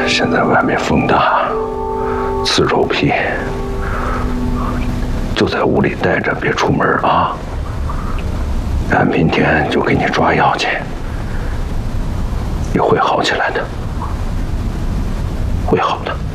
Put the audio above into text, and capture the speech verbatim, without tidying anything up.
现在外面风大，刺肉皮，就在屋里待着，别出门啊。俺明天就给你抓药去，你会好起来的，会好的。